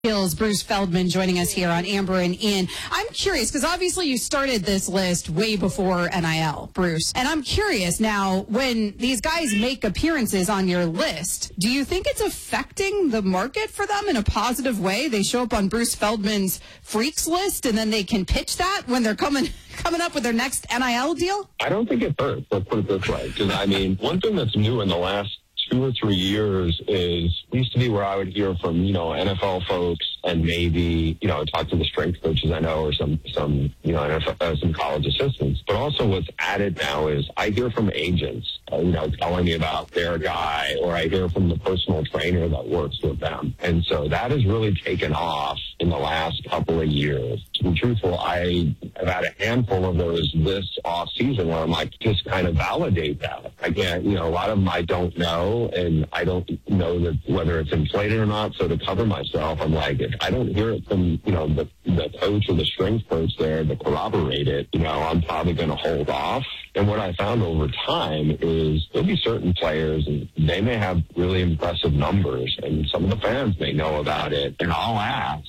Bruce Feldman joining us here on Amber and Ian. I'm curious because obviously you started this list way before NIL, Bruce. And I'm curious now, when these guys make appearances on your list, do you think it's affecting the market for them in a positive way? They show up on Bruce Feldman's Freaks list and then they can pitch that when they're coming up with their next NIL deal? I don't think it hurts, let's put it this way. Because, I mean, one thing that's new in the last 2 or 3 years is used to be where I would hear from, NFL folks and maybe, talk to the strength coaches I know or some NFL, some college assistants. But also what's added now is I hear from agents, telling me about their guy, or I hear from the personal trainer that works with them. And so that has really taken off in the last couple of years. To be truthful, I have had a handful of those this off season where I'm like, just kind of validate that. I can't, a lot of them I don't know, and I don't know that whether it's inflated or not. So to cover myself, I'm like, if I don't hear it from, the coach or the strength coach there to corroborate it, I'm probably going to hold off. And what I found over time is there'll be certain players and they may have really impressive numbers and some of the fans may know about it, and I'll ask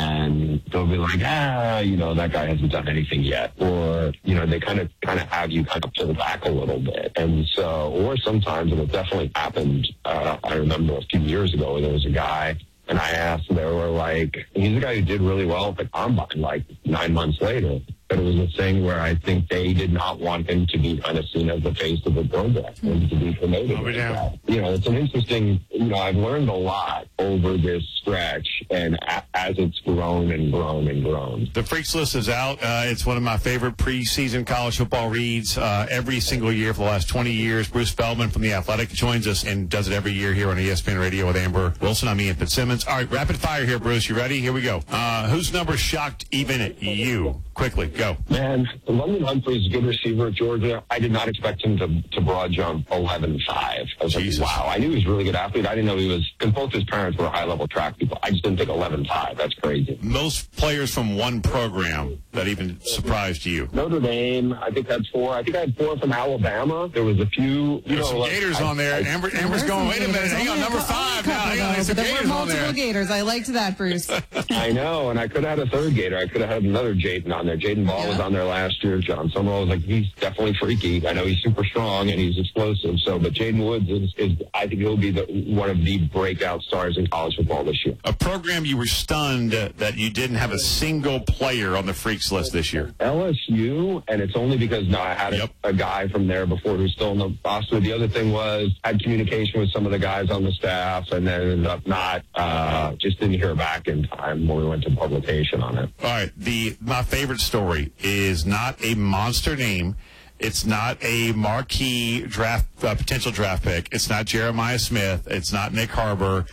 and they'll be like, that guy hasn't done anything yet. Or, they kind of have you kind of pull back a little bit. And so, or sometimes, and it definitely happened, I remember a few years ago, there was a guy and I asked, and they were like, he's a guy who did really well at the combine, like 9 months later. But it was a thing where I think they did not want him to be kind of seen as the face of the program and to be promoted. It's an interesting, I've learned a lot over this stretch and as it's grown and grown and grown. The Freaks list is out. It's one of my favorite preseason college football reads every single year for the last 20 years. Bruce Feldman from The Athletic joins us and does it every year here on ESPN Radio with Amber Wilson. I'm Ian Fitzsimmons. All right, rapid fire here, Bruce. You ready? Here we go. Whose number shocked even you? Quickly, go. Man, London Humphrey's a good receiver at Georgia. I did not expect him to broad jump 11.5. I was like, wow. I knew he was a really good athlete. I didn't know he was, because both his parents were high-level track people. I just didn't think 11.5. That's crazy. Most players from one program that even surprised you? Notre Dame, I think that's 4. I think I had 4 from Alabama. There was a few. There's some Gators on there. Amber's going, wait a minute, hang on, number 5 now. Hang on, there's some Gators on there. There were multiple Gators. I liked that, Bruce. I know, and I could have had a third Gator. I could have had another Jaden on there. Jaden Ball was on there last year. John Summerall was like, he's definitely freaky. I know he's super strong and he's explosive. So, but Jaden Woods is I think he'll be one of the breakout stars in college football this year. A program you were stunned that you didn't have a single player on the Freaks list this year. LSU, and it's only because I had a guy from there before who's still in the roster. The other thing was I had communication with some of the guys on the staff, and then ended up just didn't hear back in time when we went to publication on it. All right, my favorite story is not a monster name. It's not a marquee potential draft pick. It's not Jeremiah Smith. It's not Nick Harbor.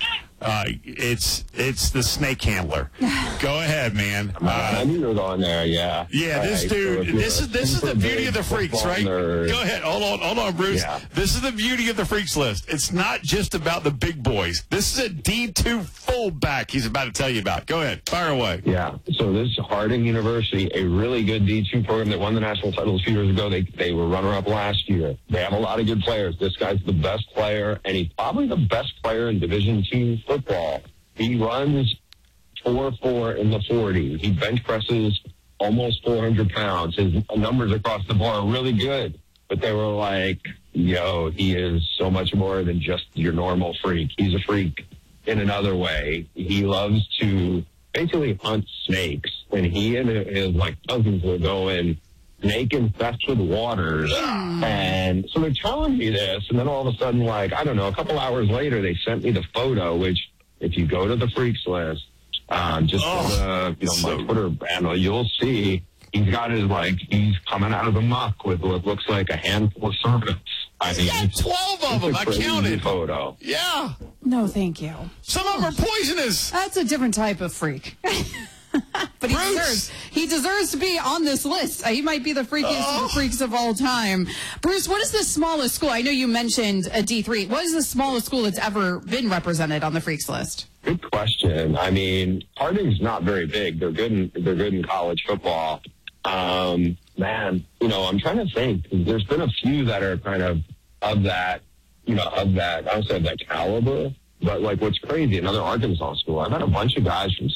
It's the snake handler. Go ahead, man. I knew you were going there. Yeah. Yeah. This dude. This is the beauty of the Freaks, right? Nerd. Go ahead. Hold on, Bruce. Yeah. This is the beauty of the Freaks list. It's not just about the big boys. This is a D2 fullback he's about to tell you about. Go ahead. Fire away. Yeah. So this is Harding University, a really good D2 program that won the national title a few years ago. They were runner-up last year. They have a lot of good players. This guy's the best player, and he's probably the best player in Division II football. He runs 4.4 in the 40. He bench presses almost 400 pounds. His numbers across the board are really good. But they were like, he is so much more than just your normal freak. He's a freak in another way. He loves to basically hunt snakes. And he and his cousins will go in snake-infested waters. And so they're telling me this, and then all of a sudden, a couple hours later, they sent me the photo, which if you go to the Freaks list, go to, my Twitter handle, you'll see he's got he's coming out of the muck with what looks like a handful of serpents. He's got 12 of them. I counted. Photo. Yeah. No, thank you. Some of them are poisonous. That's a different type of freak. But he deserves to be on this list. He might be the freakiest of the freaks of all time. Bruce, what is the smallest school? I know you mentioned a D3. What is the smallest school that's ever been represented on the Freaks list? Good question. I mean, Harding's not very big. They're good in college football. Man, I'm trying to think. There's been a few that are kind of that, I would say of that caliber. But like, what's crazy, another Arkansas school, I've had a bunch of guys from